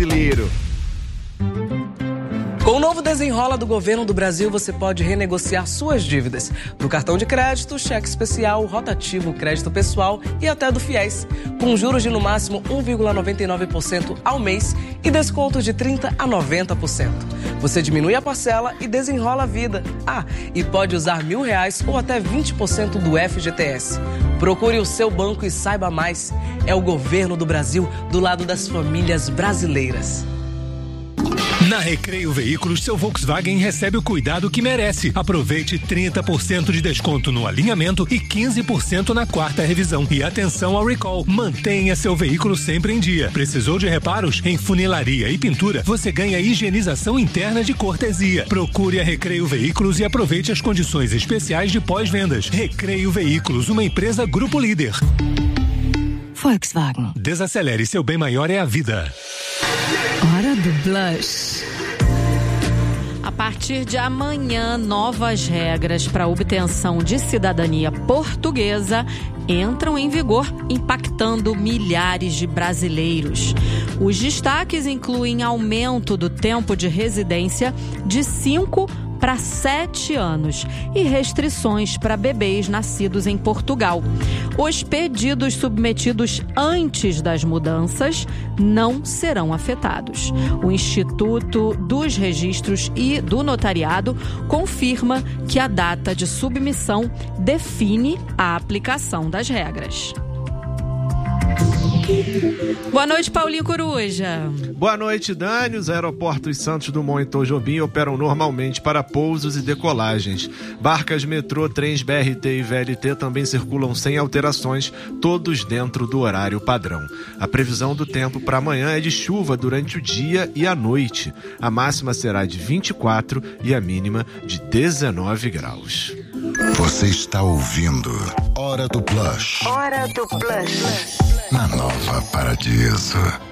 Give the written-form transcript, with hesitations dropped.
brasileiro. Com o novo Desenrola do Governo do Brasil, você pode renegociar suas dívidas do cartão de crédito, cheque especial, rotativo, crédito pessoal e até do FIES, com juros de no máximo 1,99% ao mês e descontos de 30% a 90%. Você diminui a parcela e desenrola a vida. E pode usar R$1.000 ou até 20% do FGTS. Procure o seu banco e saiba mais. É o Governo do Brasil do lado das famílias brasileiras. Na Recreio Veículos, seu Volkswagen recebe o cuidado que merece. Aproveite 30% de desconto no alinhamento e 15% na quarta revisão. E atenção ao recall. Mantenha seu veículo sempre em dia. Precisou de reparos? Em funilaria e pintura, você ganha higienização interna de cortesia. Procure a Recreio Veículos e aproveite as condições especiais de pós-vendas. Recreio Veículos, uma empresa Grupo Líder. Volkswagen. Desacelere, seu bem maior é a vida. Hora do Blush. A partir de amanhã, novas regras para obtenção de cidadania portuguesa entram em vigor, impactando milhares de brasileiros. Os destaques incluem aumento do tempo de residência de 5 para 7 anos e restrições para bebês nascidos em Portugal. Os pedidos submetidos antes das mudanças não serão afetados. O Instituto dos Registros e do Notariado confirma que a data de submissão define a aplicação das regras. Boa noite, Paulinho Coruja. Boa noite, Dani. Os aeroportos Santos Dumont e Tom Jobim operam normalmente para pousos e decolagens. Barcas metrô, trens BRT e VLT também circulam sem alterações, todos dentro do horário padrão. A previsão do tempo para amanhã é de chuva durante o dia e a noite. A máxima será de 24 e a mínima de 19 graus. Você está ouvindo Hora do Blush. Hora do Blush. Na Nova Paradiso.